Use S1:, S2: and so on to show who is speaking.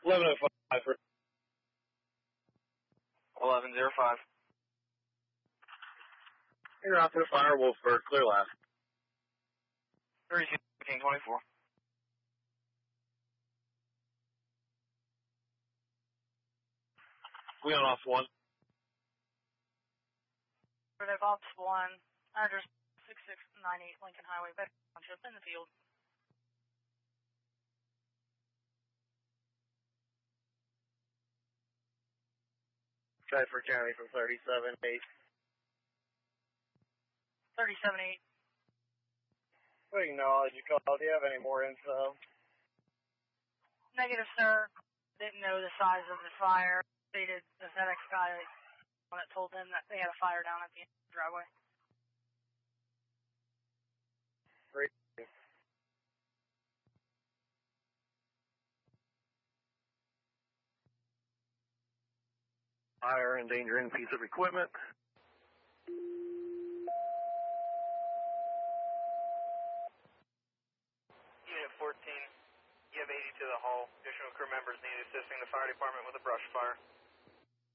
S1: 1105 for
S2: 1105.
S1: You're out to the fire, Wolfsburg, clear last.
S2: 1324.
S1: We on ops 1.
S3: Affirmative, ops 1, address 6698 Lincoln Highway, Bedford Township, in the field.
S1: Bedford County from 37-8.
S3: 37-8.
S1: We acknowledge you called. Do you have any more info?
S3: Negative, sir. Didn't know the size of the fire. Stated the FedEx guy when it told them that they had a fire down at the end of the driveway.
S1: Great. Fire, endangering piece of equipment.
S2: Unit 14, you have 80 to the hull. Additional crew members need assisting the fire department with a brush fire.